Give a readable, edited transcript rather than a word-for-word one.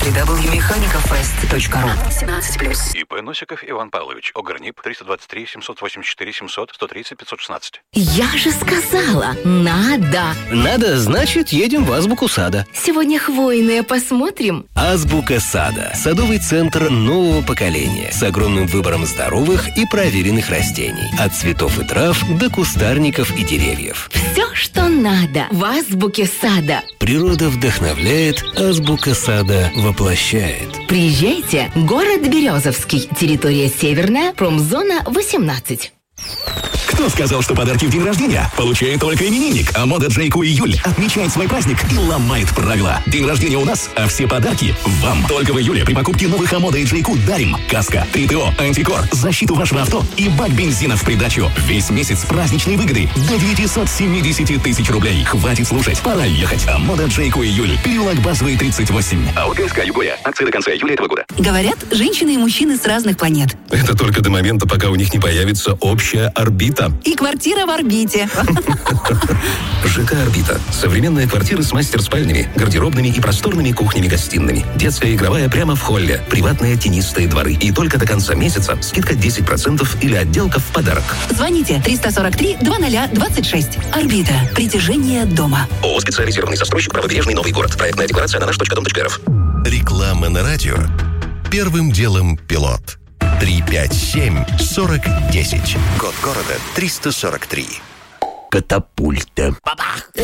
www.mechanicofest.ru 17+. ИП Носиков Иван Павлович. ОГРНИП 323 784 700 130 516. Я же сказала, надо. Надо, значит, едем в Азбуку сада. Сегодня хвойное посмотрим. Азбука сада. Садовый центр нового поколения. С огромным выбором здоровых и проверенных растений. От цветов и трав до кустарников и деревьев. Все, что надо в азбуке сада. Природа вдохновляет, азбука сада воплощает. Приезжайте. Город Березовский. Территория Северная. Промзона 18. Кто сказал, что подарки в день рождения получает только именинник? А мода Джейку июль отмечает свой праздник и ломает правила. День рождения у нас, а все подарки вам. Только в июле при покупке новых Амода и Джейку дарим каска, 3ТО, антикор, защиту вашего авто и бак бензина в придачу. Весь месяц праздничные выгоды до 970 тысяч рублей. Хватит слушать, пора ехать. Амода Джейку июль. Переулок Базовый 38. АОКСК Югоя. Акция до конца июля этого года. Говорят, женщины и мужчины с разных планет. Это только до момента, пока у них не появится общая орбита. И квартира в орбите. ЖК «Орбита». Современные квартиры с мастер-спальнями, гардеробными и просторными кухнями-гостиными. Детская игровая прямо в холле. Приватные тенистые дворы. И только до конца месяца скидка 10% или отделка в подарок. Звоните 343-2026. «Орбита». Притяжение дома. ООО «Специализированный застройщик. Правобережный Новый город». Проектная декларация на наш.дом.рф. Реклама на радио. Первым делом пилот. 357-40-10. Код города 343. Катапульта.